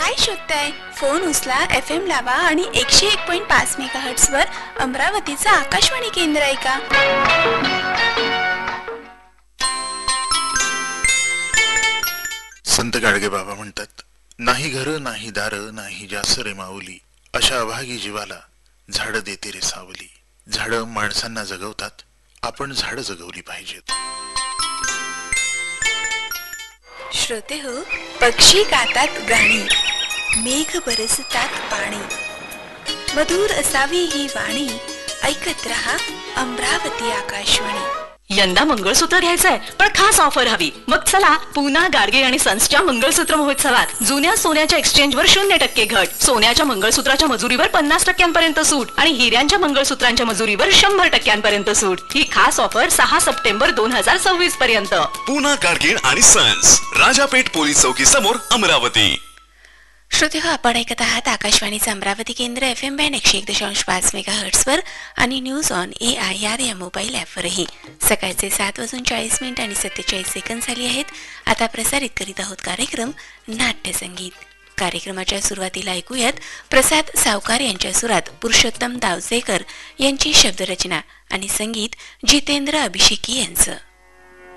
काय शोधताय? फोन उचला, FM लावा आणि 101.5 मेगाहर्ट्झ वर अमरावतीचं आकाशवाणी केंद्र ऐका. संत गाडगे बाबा म्हणतात, नाही घर नाही दार नाही जास रे माऊली, अशा अभागी जीवाला झाड देते रे सावली. झाड माणसांना जगवतात, आपण झाड जगवली पाहिजेत. श्रोते हो, पक्षी गातात गाणी, मेघ बरसतात पाणी, मधुर असावी ही वाणी, ऐकत रहा अमरावती आकाशवाणी. यंदा मंगळसूत्र घ्यायचंय पण खास ऑफर हवी. मग चला पूना गाडगे आणि सन्सच्या मंगळसूत्र महोत्सवात. जुन्या सोन्याच्या एक्सचेंजवर 0% घट, सोन्याच्या मंगळसूत्राच्या मजुरीवर 50% सूट आणि हिऱ्यांच्या मंगळसूत्रांच्या मजुरीवर 100% सूट. ही खास ऑफर 6 सप्टेंबर 2026 पर्यंत. पूना गाडगे आणि सन्स, राजापेठ पोलीस चौकी समोर, अमरावती. श्रोते हो, आपण ऐकत आहात आकाशवाणीचं अमरावती केंद्र FM बँड 101.5 मेगाहर्ट्झ वर आणि न्यूज ऑन AIR या मोबाईल ॲपवरही. सकाळचे 7:40 आणि 47 सेकंद झाली आहेत. आता प्रसारित करीत आहोत कार्यक्रम नाट्यसंगीत. कार्यक्रमाच्या सुरुवातीला ऐकूयात प्रसाद सावकार यांच्या सुरात पुरुषोत्तम दावजेकर यांची शब्दरचना आणि संगीत जितेंद्र अभिषेकी यांचं.